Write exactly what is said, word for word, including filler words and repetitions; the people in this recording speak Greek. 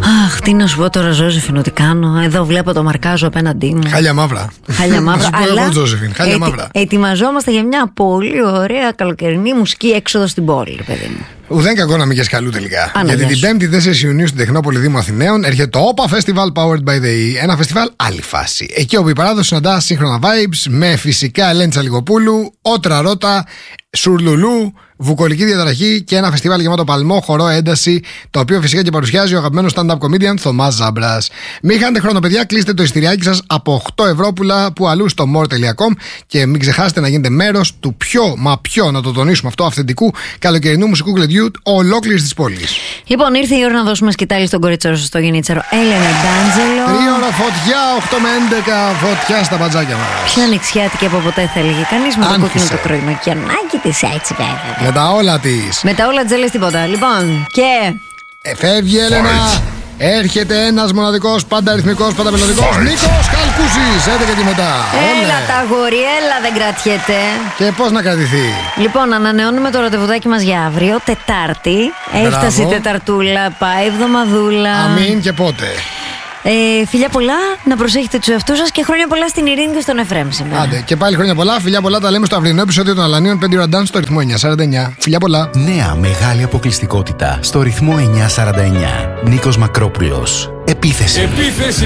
Αχ, τι να σου πω τώρα, Ζώζεφιν, ότι κάνω. Εδώ βλέπω το μαρκάζο απέναντί μου. Χάλια μαύρα. Χάλια μαύρα. Αλλά Ζώζεφιν, χάλια ετι, μαύρα. Ετοιμαζόμαστε για μια πολύ ωραία καλοκαιρινή μουσική έξοδο στην πόλη, παιδί μου. Ουδέν κακό να μην γες καλού τελικά. Άνα, Γιατί την σου. πέμπτη τέσσερις Ιουνίου στην Τεχνόπολη Δήμου Αθηναίων έρχεται το όπα Festival Powered by the E. Ένα φεστιβάλ άλλη φάση. Εκεί όπου η παράδοση συναντά σύγχρονα vibes με φυσικά Ελένη Τσαλιγοπούλου, Ότρα Ρώτα, Σουρλουλού, βουκολική διαταραχή και ένα φεστιβάλ γεμάτο παλμό, χορό, ένταση, το οποίο φυσικά και παρουσιάζει ο αγαπημένος stand-up comedian Θωμάς Ζάμπρας. Μην χάνετε χρόνο, παιδιά, κλείστε το εισιτηριάκι σας από οκτώ ευρώ πουλά που αλλού στο more τελεία com και μην ξεχάσετε να γίνετε μέρος του πιο, μα πιο, να το τονίσουμε αυτό, αυθεντικού καλοκαιρινού μουσικού γλεντιού ολόκληρης της πόλης. Λοιπόν, ήρθε η ώρα να δώσουμε σκητάλη στον κοριτσό στο γενίτσαρο Έλενα Ντάντζελο. Τρίωρα φωτιά, οκτώ με έντεκα, φωτιά στα μπατζάκια μας. Πιο ανοιξιάτικη από ποτέ θα έλεγε κανείς, με το κόκκινο το κρονοκιονάκι της, έτσι βέβαια. Με τα όλα της. Με τα όλα τζέλες τίποτα. Λοιπόν, και. Ε, φεύγει η Έλενα. Έρχεται ένας μοναδικός, πάντα αριθμικός, πάντα μελλοντικός Νίκος Καλκούσης. Έντεκα και μετά. Έλα τα αγόρι, έλα, δεν κρατιέται. Και πώς να κρατηθεί. Λοιπόν, ανανεώνουμε το ραντεβουδάκι μας για αύριο, Τετάρτη. Έφτασε η Τεταρτούλα, πάει εβδομαδούλα. Αμήν, και πότε. Ε, φιλιά πολλά, να προσέχετε τους εαυτούς σας και χρόνια πολλά στην Ειρήνη και στον Εφραίμ σήμερα. Άντε, και πάλι χρόνια πολλά, φιλιά πολλά, τα λέμε στο αυριανό επεισόδιο των Αλανίων πέντε ώρα dance στο ρυθμό εννιά σαράντα εννιά. Φιλιά πολλά. Νέα μεγάλη αποκλειστικότητα στο ρυθμό εννιά σαράντα εννιά. Νίκος Μακρόπουλος. Επίθεση. Επίθεση.